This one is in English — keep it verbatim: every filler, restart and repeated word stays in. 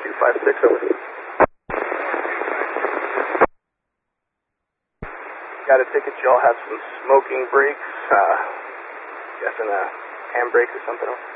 two five six, over. Got a ticket, y'all have some smoking brakes, uh, guessing a handbrake or something.